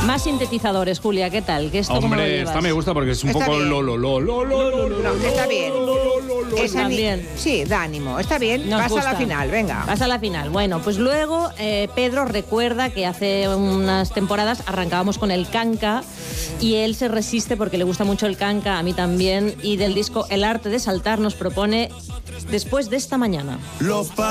Más sintetizadores, Julia, ¿qué tal? ¿Qué esto cómo lo llevas? Esta me gusta porque es un Está poco bien. No, está bien. Esa También. Sí, da ánimo. Está bien. Nos Vas gusta. a la final, venga. Vas a la final. Bueno, pues luego Pedro recuerda que hace unas temporadas arrancábamos con el canca y él se resiste porque le gusta mucho el canca, a mí también, y del disco El arte de saltar nos propone Después de esta mañana. Los